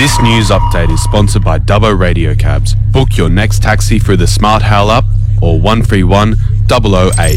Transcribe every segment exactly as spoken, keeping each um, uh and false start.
This news update is sponsored by Dubbo Radio Cabs. Book your next taxi through the Smart Hail app or one three one, zero zero eight.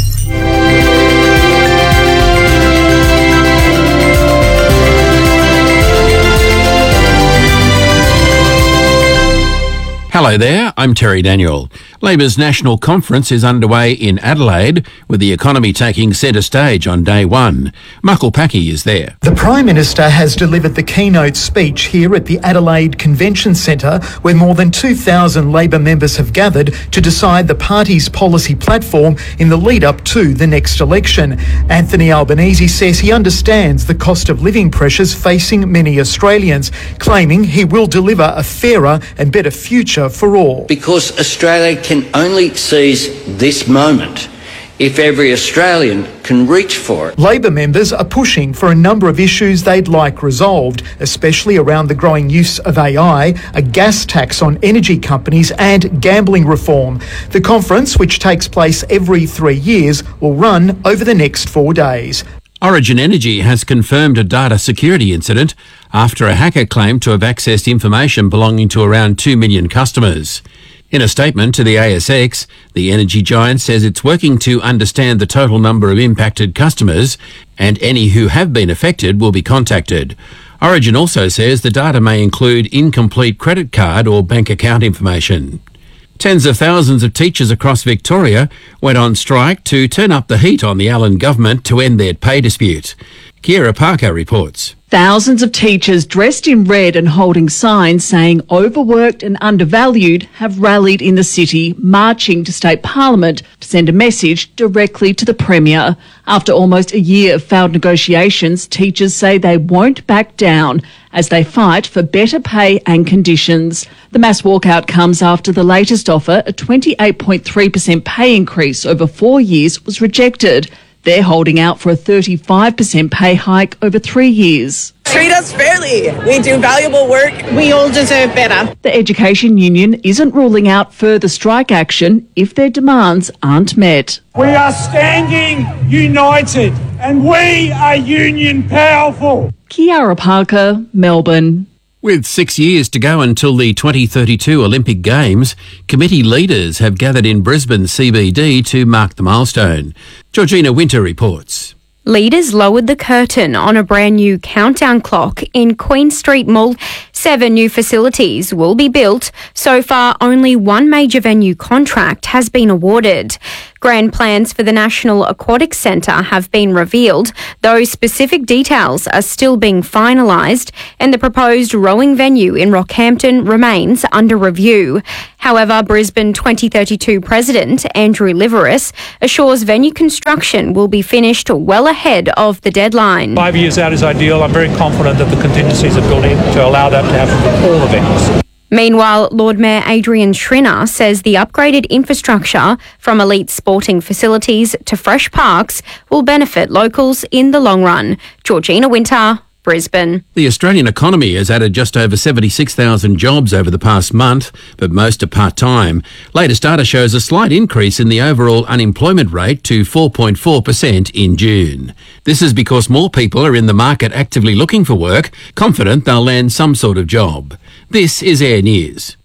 Hello there, I'm Terry Daniel. Labor's national conference is underway in Adelaide, with the economy taking centre stage on day one. Michael Packy is there. The Prime Minister has delivered the keynote speech here at the Adelaide Convention Centre, where more than two thousand Labor members have gathered to decide the party's policy platform in the lead-up to the next election. Anthony Albanese says he understands the cost of living pressures facing many Australians, claiming he will deliver a fairer and better future for all. Because Australia can only seize this moment if every Australian can reach for it. Labor members are pushing for a number of issues they'd like resolved, especially around the growing use of A I, a gas tax on energy companies and gambling reform. The conference, which takes place every three years, will run over the next four days. Origin Energy has confirmed a data security incident after a hacker claimed to have accessed information belonging to around two million customers. In a statement to the A S X, the energy giant says it's working to understand the total number of impacted customers, and any who have been affected will be contacted. Origin also says the data may include incomplete credit card or bank account information. Tens of thousands of teachers across Victoria went on strike to turn up the heat on the Allen government to end their pay dispute. Kiera Parker reports. Thousands of teachers dressed in red and holding signs saying overworked and undervalued have rallied in the city, marching to State Parliament to send a message directly to the Premier. After almost a year of failed negotiations, teachers say they won't back down as they fight for better pay and conditions. The mass walkout comes after the latest offer, a twenty-eight point three percent pay increase over four years, was rejected. They're holding out for a thirty-five percent pay hike over three years. Treat us fairly. We do valuable work. We all deserve better. The Education Union isn't ruling out further strike action if their demands aren't met. We are standing united and we are union powerful. Kiara Parker, Melbourne. With six years to go until the twenty thirty-two Olympic Games, committee leaders have gathered in Brisbane C B D to mark the milestone. Georgina Winter reports. Leaders lowered the curtain on a brand new countdown clock in Queen Street Mall. Seven new facilities will be built. So far, only one major venue contract has been awarded. Grand plans for the National Aquatic Centre have been revealed, though specific details are still being finalised, and the proposed rowing venue in Rockhampton remains under review. However, Brisbane twenty thirty-two President Andrew Liveris assures venue construction will be finished well ahead of the deadline. Five years out is ideal. I'm very confident that the contingencies are built in to allow that to happen for all the venues. Meanwhile, Lord Mayor Adrian Schrinner says the upgraded infrastructure from elite sporting facilities to fresh parks will benefit locals in the long run. Georgina Winter, Brisbane. The Australian economy has added just over seventy-six thousand jobs over the past month, but most are part-time. Latest data shows a slight increase in the overall unemployment rate to four point four percent in June. This is because more people are in the market actively looking for work, confident they'll land some sort of job. This is Air News.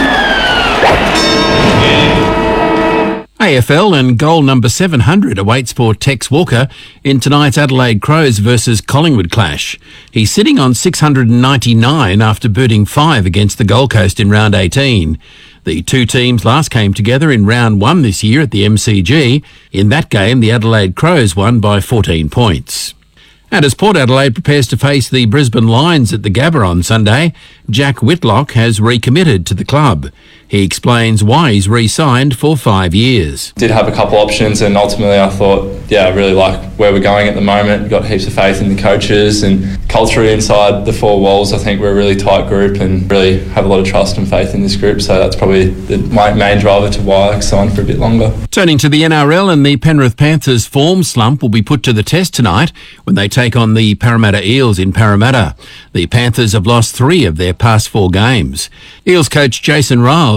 A F L and goal number seven hundred awaits for Tex Walker in tonight's Adelaide Crows versus Collingwood clash. He's sitting on six hundred ninety-nine after booting five against the Gold Coast in round eighteen. The two teams last came together in round one this year at the M C G. In that game, the Adelaide Crows won by fourteen points. And as Port Adelaide prepares to face the Brisbane Lions at the Gabba on Sunday, Jack Whitlock has recommitted to the club. He explains why he's re-signed for five years. Did have a couple options, and ultimately I thought, yeah, I really like where we're going at the moment. Got heaps of faith in the coaches and culturally inside the four walls. I think we're a really tight group and really have a lot of trust and faith in this group. So that's probably the, my main driver to why I signed for a bit longer. Turning to the N R L, and the Penrith Panthers' form slump will be put to the test tonight when they take on the Parramatta Eels in Parramatta. The Panthers have lost three of their past four games. Eels coach Jason Riles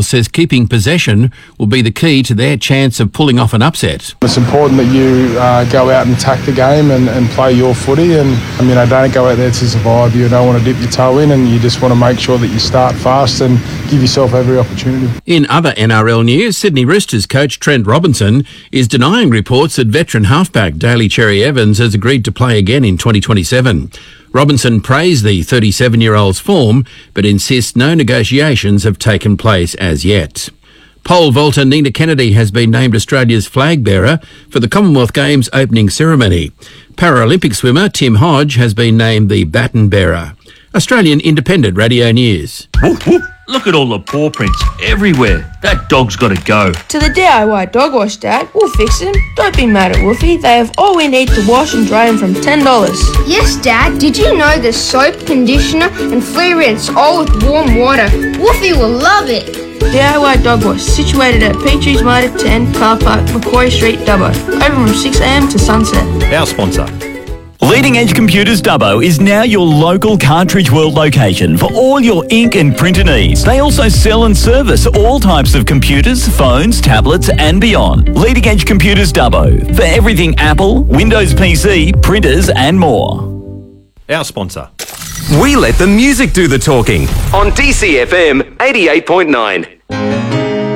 says keeping possession will be the key to their chance of pulling off an upset. It's important that you uh, go out and attack the game and, and play your footy, and you know, don't go out there to survive. You don't want to dip your toe in, and you just want to make sure that you start fast and give yourself every opportunity. In other N R L news, Sydney Roosters coach Trent Robinson is denying reports that veteran halfback Daly Cherry Evans has agreed to play again in twenty twenty-seven. Robinson praised the thirty-seven-year-old's form, but insists no negotiations have taken place as yet. Pole vaulter Nina Kennedy has been named Australia's flag bearer for the Commonwealth Games opening ceremony. Paralympic swimmer Tim Hodge has been named the baton bearer. Australian Independent Radio News. Whoop, whoop. Look at all the paw prints everywhere. That dog's got to go. To the D I Y dog wash, Dad. We'll fix him. Don't be mad at Wolfie. They have all we need to wash and dry him from ten dollars. Yes, Dad. Did you know there's soap, conditioner and free rinse all with warm water? Wolfie will love it. D I Y Dog Wash, situated at Petries Motor ten, Car Park, Macquarie Street, Dubbo. Open from six a m to sunset. Our sponsor. Leading Edge Computers Dubbo is now your local Cartridge World location for all your ink and printer needs. They also sell and service all types of computers, phones, tablets and beyond. Leading Edge Computers Dubbo for everything Apple, Windows P C, printers and more. Our sponsor. We let the music do the talking on D C F M eighty-eight point nine.